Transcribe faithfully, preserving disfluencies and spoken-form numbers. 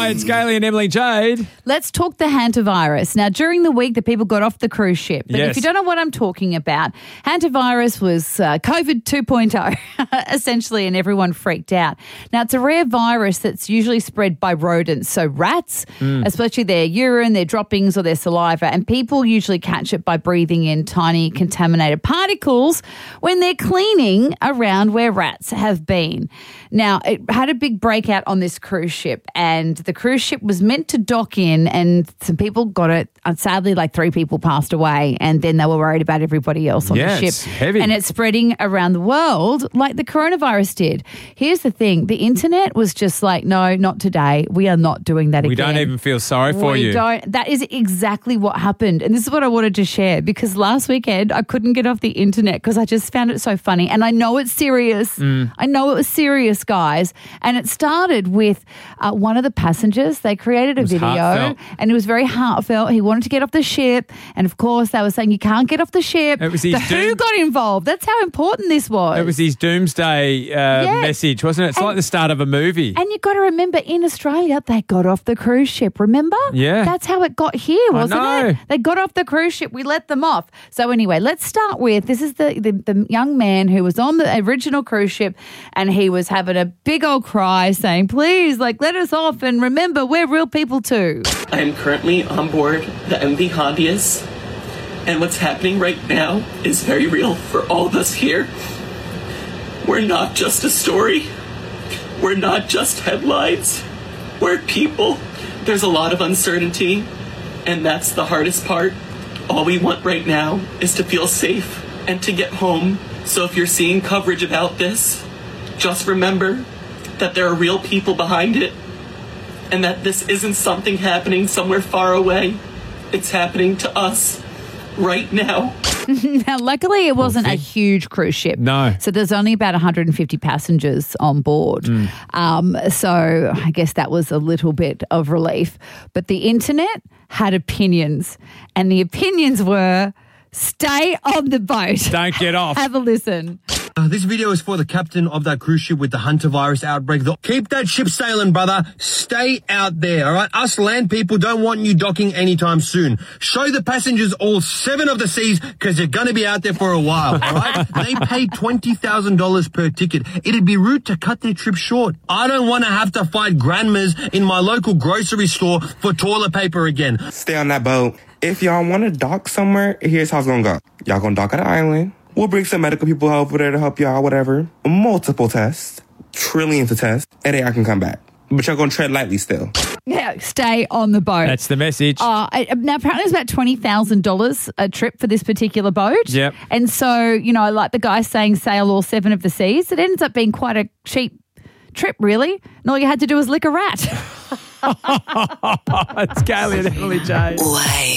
Hi, it's Gailey and Emily Jade. Let's talk the hantavirus. Now, during the week, the people got off the cruise ship. But Yes. if you don't know what I'm talking about, hantavirus was uh, COVID two point oh, essentially, and everyone freaked out. Now, it's a rare virus that's usually spread by rodents, so rats, Mm. especially their urine, their droppings, or their saliva, and people usually catch it by breathing in tiny contaminated particles when they're cleaning around where rats have been. Now, it had a big breakout on this cruise ship, and the cruise ship was meant to dock in, and some people got it. And sadly, like three people passed away, and then they were worried about everybody else on Yeah, the ship. it's heavy. And it's spreading around the world like the coronavirus did. Here's the thing. The internet was just like, no, not today. We are not doing that We again. don't even feel sorry for we you. Don't. That is exactly what happened. And this is what I wanted to share, because last weekend I couldn't get off the internet because I just found it so funny. And I know it's serious. Mm. I know it was serious, guys. And it started with uh, one of the passengers. They created a was video heartfelt. and it was very heartfelt. He wanted to get off the ship. And of course, they were saying, you can't get off the ship. It was his the Who doom- got involved. That's how important this was. It was his doomsday uh, Yes. message, wasn't it? It's And- like the start of a movie. And you've got to remember, in Australia, they got off the cruise ship, remember? Yeah. That's how it got here, wasn't know. it? They got off the cruise ship. We let them off. So anyway, let's start with, this is the, the, the young man who was on the original cruise ship, and he was having a big old cry saying, please, like, let us off. And remember, we're real people too. I am currently on board the M V Hondius, and what's happening right now is very real for all of us here. We're not just a story. We're not just headlines. We're people. There's a lot of uncertainty, and that's the hardest part. All we want right now is to feel safe and to get home. So if you're seeing coverage about this, just remember that there are real people behind it, and that this isn't something happening somewhere far away. It's happening to us right now. Now, luckily, it wasn't a Okay. huge cruise ship. No. So there's only about one hundred fifty passengers on board. Mm. Um, so I guess that was a little bit of relief. But the internet had opinions, and the opinions were, stay on the boat. Don't get off. Have a listen. Uh, this video is for the captain of that cruise ship with the hantavirus outbreak. The- Keep that ship sailing, brother. Stay out there, all right? Us land people don't want you docking anytime soon. Show the passengers all seven of the seas, because you're going to be out there for a while, all right? They pay twenty thousand dollars per ticket. It'd be rude to cut their trip short. I don't want to have to fight grandmas in my local grocery store for toilet paper again. Stay on that boat. If y'all want to dock somewhere, here's how it's gonna go. Y'all gonna dock at an island. We'll bring some medical people over there to help y'all, whatever. Multiple tests. Trillions of tests. And then I can come back. But y'all gonna tread lightly still. Yeah, stay on the boat. That's the message. Uh, I- now, apparently it's about twenty thousand dollars a trip for this particular boat. Yep. And so, you know, like the guy saying sail all seven of the seas, it ends up being quite a cheap trip, really. And all you had to do was lick a rat. It's Gailey and Emily Jade.